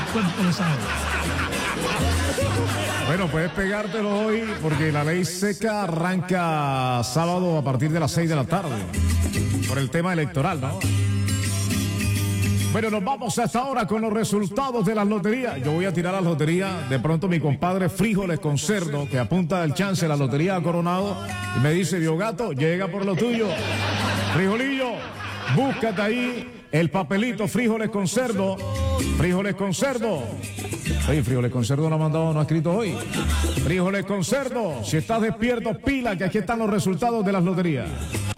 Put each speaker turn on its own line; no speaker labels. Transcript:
cuerpo de sabe.
Bueno, puedes pegártelo hoy porque la ley seca arranca sábado a partir de las 6 de la tarde. Por el tema electoral, ¿no? Bueno, nos vamos hasta ahora con los resultados de las loterías. Yo voy a tirar la lotería. De pronto mi compadre Frijoles con Cerdo, que apunta el chance de la lotería a Coronado, y me dice, Diogato, llega por lo tuyo. Frijolillo, búscate ahí el papelito Frijoles con Cerdo. Frijoles con Cerdo. Oye, Frijoles con Cerdo no ha mandado, no ha escrito hoy. Frijoles con Cerdo, si estás despierto, pila, que aquí están los resultados de las loterías.